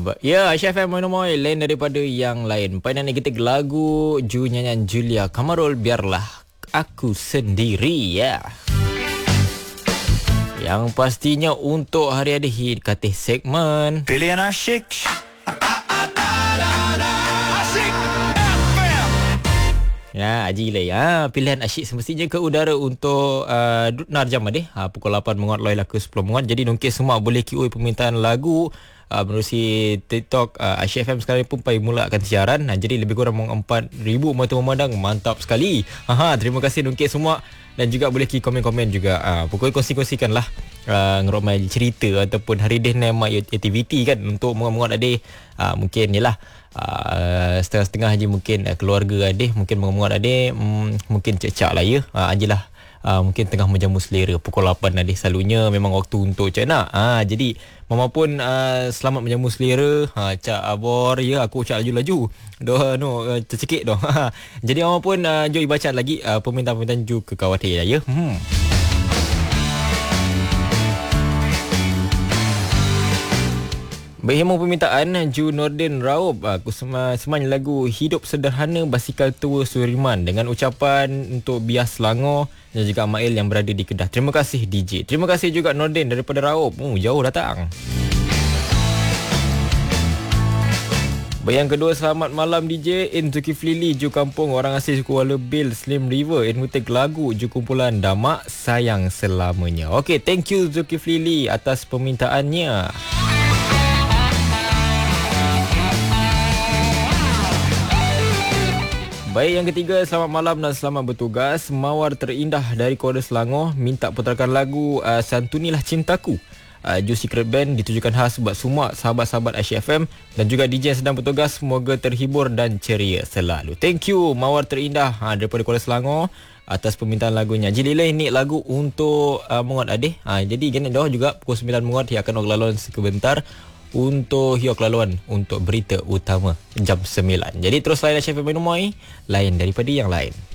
Ya, Chef M Monomoy lain daripada yang lain. Painan kita lagu nyanyian Julia Kamarul, Biarlah Aku Sendiri, ya. Yang pastinya untuk hari ada hit Katih segmen Pilihan asyik. Ya, Haji Ilai. Pilihan asyik semestinya ke udara untuk Nar Jamadeh. Pukul 8 menguat loy lah ke 10 menguat. Jadi nungkis semua boleh QA permintaan lagu menerusi TikTok Asyik FM sekarang pun payah mulakan siaran. Jadi lebih kurang 4,000 mata memandang. Mantap sekali. Terima kasih nungkis semua. Dan juga boleh komen-komen juga. Pokoknya kongsi-kongsikan lah ngeromai cerita ataupun hari dia nama aktiviti kan untuk menguat adik. Mungkin yelah setengah-setengah je mungkin keluarga adik, mungkin menguat adik, mungkin cek-cak lah ya. Ajalah mungkin tengah menjamu selera pukul 8 adik, selalunya memang waktu untuk cak nak. Jadi mama pun selamat menjamu selera. Cak abor ya, aku cak laju-laju doh tercekik doh. Jadi mama pun jom baca lagi permintaan-permintaan ju ke kawatir ya. Berhemung permintaan Ju Nordin Raub. Aku semanya lagu Hidup Sederhana Basikal Tua Suriman dengan ucapan untuk Bias Selangor dan juga Mail yang berada di Kedah. Terima kasih DJ. Terima kasih juga Nordin daripada Raub. Jauh datang. Yang kedua, selamat malam DJ In Zulkifli Ju Kampung orang asli Kuala Bil Slim River in mutik lagu Ju kumpulan Damak Sayang Selamanya. Okey, thank you Zulkifli atas permintaannya. Baik, yang ketiga, selamat malam dan selamat bertugas. Mawar terindah dari Kuala Selangor minta putarkan lagu Santunilah Cintaku. Ju Secret Band ditujukan khas buat semua sahabat-sahabat Asyik FM dan juga DJ yang sedang bertugas. Semoga terhibur dan ceria selalu. Thank you Mawar terindah daripada Kuala Selangor atas permintaan lagunya. Jadi ini lagu untuk menguat adik. Jadi gini dah juga pukul 9 menguat dia akan laluan sebentar untuk hiok laluan untuk berita utama jam 9. Jadi terus layan Chef Monomoy, lain daripada yang lain.